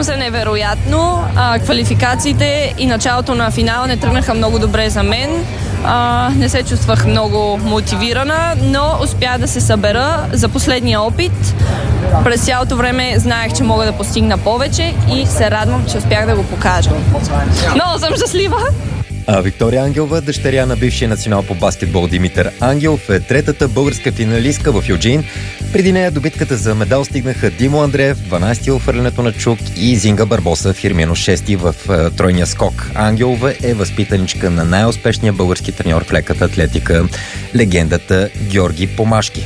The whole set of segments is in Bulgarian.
Чувствам се невероятно. Квалификациите и началото на финала не тръгнаха много добре за мен. Не се чувствах много мотивирана, но успях да се събера за последния опит. През цялото време знаех, че мога да постигна повече и се радвам, че успях да го покажа. Много съм щастлива! Виктория Ангелова, дъщеря на бившия национал по баскетбол Димитър Ангелов, е третата българска финалистка в Юджин. Преди нея до битката за медал стигнаха Димо Андреев, 12-ти в хвърлянето на чук, и Зинга Барбоса Фирмино, 6-ти в тройния скок. Ангелова е възпитаничка на най-успешния български треньор в леката атлетика, легендата Георги Помашки.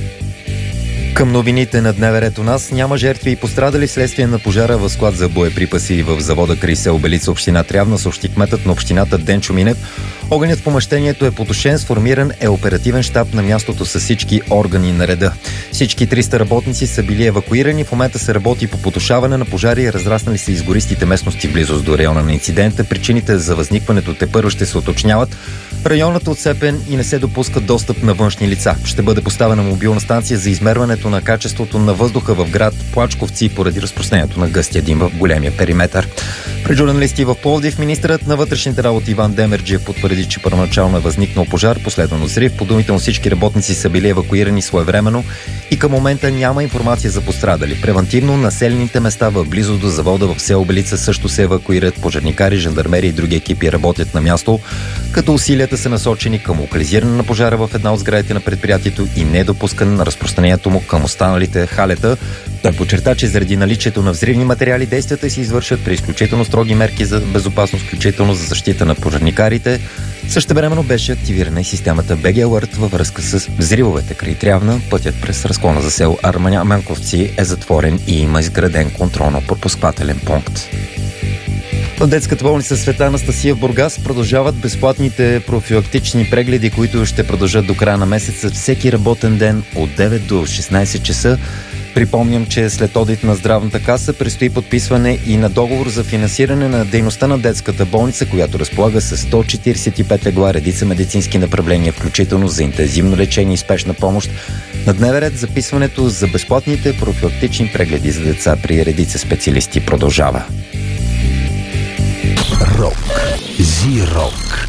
Към новините на дневен ред у нас: няма жертви и пострадали следствие на пожара в склад за боеприпаси в завода край село Белица, община Трявна, съобщи кметът на общината Денчо Минев. Огънят в помещението е потушен, сформиран е оперативен щаб на мястото с всички органи на реда. Всички 300 работници са били евакуирани. В момента се работи по потушаване на пожари, разраснали се изгористите местности в близост до района на инцидента. Причините за възникването тепърва ще се уточняват. Районът е отцепен и не се допуска достъп на външни лица. Ще бъде поставена мобилна станция за измерването на качеството на въздуха в град Плачковци поради разпространението на гъстия дим в големия периметър. Пред журналисти в Пловдив министърът на вътрешните работи Иван Демерджиев потвърди, че първоначално е възникнал пожар, последван от взрив. По думите му всички работници са били евакуирани своевременно и към момента няма информация за пострадали. Превантивно населените места в близост до завода в село Белица също се евакуират. Пожарникари, жандармери и други екипи работят на място, като усилията са насочени към локализиране на пожара в една от сградите на предприятието и недопускане на разпространението му към останалите халета. Той подчерта, че заради наличието на взривни материали действията се извършват при изключително строги мерки за безопасност, включително за защита на пожарникарите. Същевременно беше активирана и системата BG Alert във връзка с взривовете край Трявна. Пътят през разклона за село Арманковци е затворен и има изграден контролно-пропускателен пункт. В детската болница Света Анастасия в Бургас продължават безплатните профилактични прегледи, които ще продължат до края на месеца, всеки работен ден от 9 до 16 часа. Припомням, че след одит на здравната каса предстои подписване и на договор за финансиране на дейността на детската болница, която разполага с 145 легла, редица медицински направления, включително за интензивно лечение и спешна помощ. На дневен ред записването за безплатните профилактични прегледи за деца при редица специалисти продължава. Рок. Зи-рок.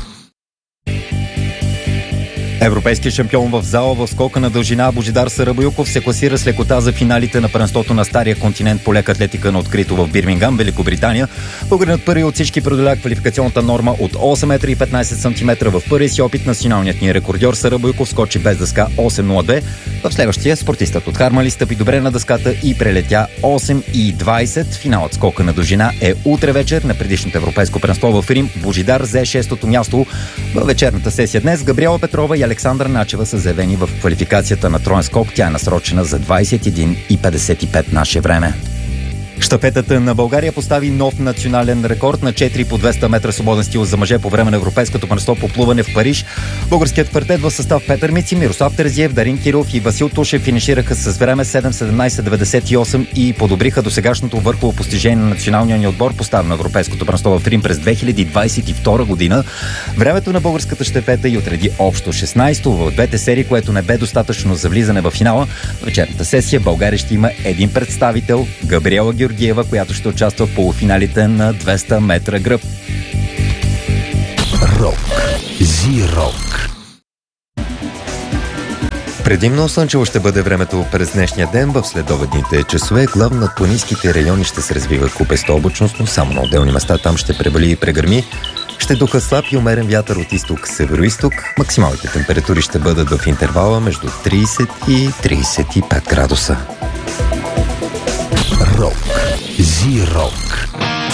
Европейският шампион в зала в скока на дължина Божидар Сарабоюков се класира с лекота за финалите на първенството на Стария континент по лека атлетика на открито в Бирмингам, Великобритания. Българинът първи от всички преодоля квалификационната норма от 8 метра и 15 см. В първия си опит националният ни рекордьор Сарабоюков скочи без дъска 8.02. В следващия спортистът от Хармали стъпи добре на дъската и прелетя 8.20. Финалът скока на дължина е утре вечер. На предишното европейско първенство в Рим Божидар взе 6-то място. В вечерната сесия днес Габриела Петрова и Александра Начева са заявени в квалификацията на троен скок. Тя е насрочена за 21.55 наше време. Щафетата на България постави нов национален рекорд на 4 по 200 метра свободен стил за мъже по време на Европейското първенство по плуване в Париж. Българският квартет в състав Петър Мици, Мирослав Терзиев, Дарин Кирилов и Васил Тушев финишираха с време 7.17.98 и подобриха досегашното върхово постижение на националния ни отбор, поставено на Европейското първенство в Рим през 2022 година. Времето на българската щафета й отреди общо 16-то в двете серии, което не бе достатъчно за влизане в финала. В вечерната сесия България ще има един представител – Габриела Георгиева, която ще участва в полуфиналите на 200 метра гръб. Рок. Зи-рок. Предимно слънчево ще бъде времето през днешния ден. В следобедните часове главно над планинските райони ще се развива купеста облачност, но само на отделни места там ще превали и прегърми. Ще духа слаб и умерен вятър от изток-североизток. Максималните температури ще бъдат в интервала между 30 и 35 градуса. Рок. Зи-рок.